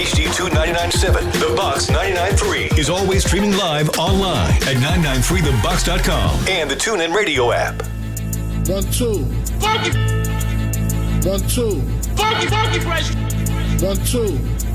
HD2 99.7, The Box 99.3 is always streaming live online at 993thebox.com and the TuneIn Radio app. 1, 2. Funky. 1, 2. Funky fresh. 1, 2.